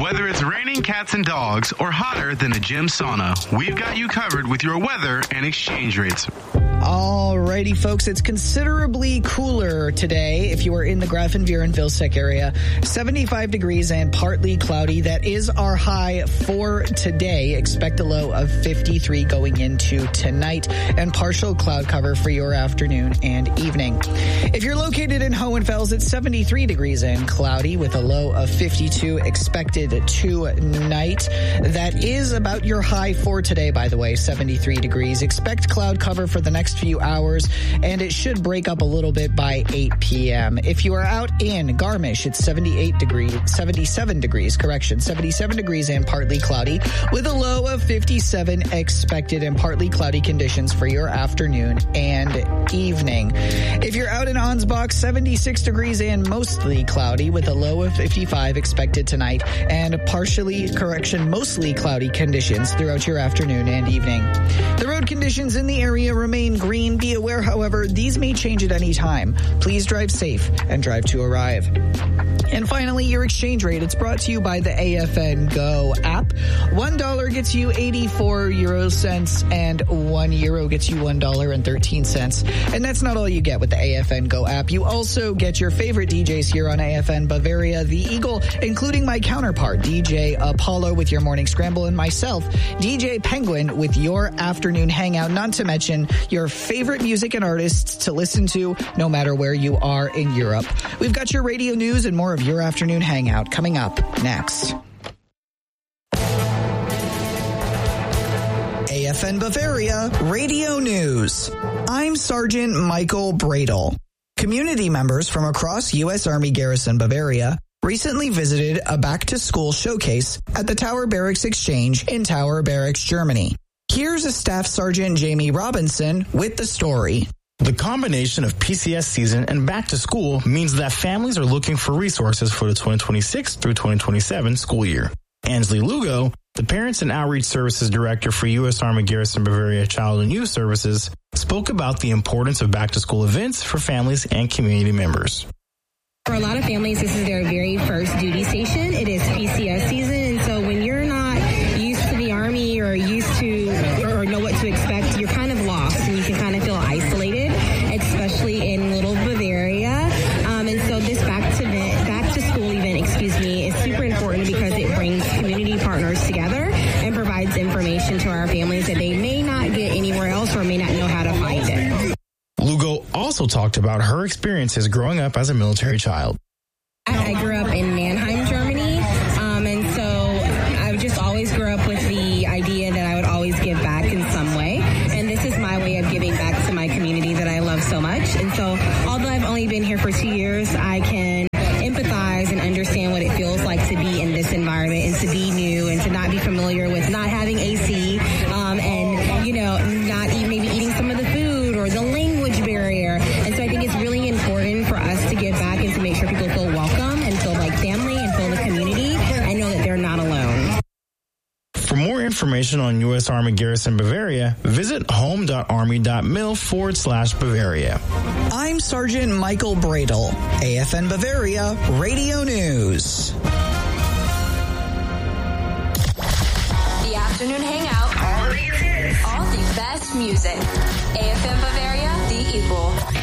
Whether it's raining cats and dogs or hotter than a gym sauna, we've got you covered with your weather and exchange rates. Alrighty, folks, it's considerably cooler today if you are in the Grafton, Buren, and Vilseck area. 75 degrees and partly cloudy. That is our high for today. Expect a low of 53 going into tonight and partial cloud cover for your afternoon and evening. If you're located in Hohenfels, it's 73 degrees and cloudy with a low of 52 expected tonight. That is about your high for today, by the way, 73 degrees. Expect cloud cover for the next few hours, and it should break up a little bit by 8 p.m. If you are out in Garmisch, it's 77 degrees and partly cloudy with a low of 57 expected and partly cloudy conditions for your afternoon and evening. If you're out in Ansbach, 76 degrees and mostly cloudy with a low of 55 expected tonight and mostly cloudy conditions throughout your afternoon and evening. The road conditions in the area remain green. Be aware, however, these may change at any time. Please drive safe and drive to arrive. And finally, your exchange rate. It's brought to you by the AFN Go app. $1 gets you 84 euro cents and €1 gets you $1.13. And that's not all you get with the AFN Go app. You also get your favorite DJs here on AFN Bavaria, The Eagle, including my counterpart, DJ Apollo with your morning scramble, and myself, DJ Penguin, with your afternoon hangout, not to mention your favorite music and artists to listen to no matter where you are in Europe. We've got your radio news and more of your afternoon hangout coming up next. AFN Bavaria Radio News. I'm Sergeant Michael Bradle. Community members from across U.S. Army Garrison Bavaria recently visited a back-to-school showcase at the Tower Barracks Exchange in Tower Barracks, Germany. Here's a Staff Sergeant Jamie Robinson with the story. The combination of PCS season and back to school means that families are looking for resources for the 2026 through 2027 school year. Ansley Lugo, the Parents and Outreach Services Director for U.S. Army Garrison Bavaria Child and Youth Services, spoke about the importance of back-to-school events for families and community members. For a lot of families, this is their very first duty station. It is PCS season, and so when you're not used to the Army or used to or know what to expect, you're kind of lost and you can kind of feel isolated, especially in little Bavaria. And so this back to school event, is super important because it brings community partners together and provides information to our families that they may not get anywhere else or may not know how to find it. Lugo also talked about her experiences growing up as a military child. I grew up in Mannheim, Germany, and so I just always grew up with the idea that I would always give back in some way, and this is my way of giving back to my community that I love so much. And so although I've only been here for 2 years, I can empathize and understand what it feels like to be in this environment and to be new and to not be familiar with not having AC and, not maybe eating some of the food or the language barrier. And so I think it's really important for us to give back and to make sure people feel welcome and feel like family and feel the community and know that they're not alone. For more information on U.S. Army Garrison Bavaria, visit home.army.mil/Bavaria. I'm Sergeant Michael Bradle, AFN Bavaria Radio News. The afternoon hangout. All the best music. AFN Bavaria, The Eagle.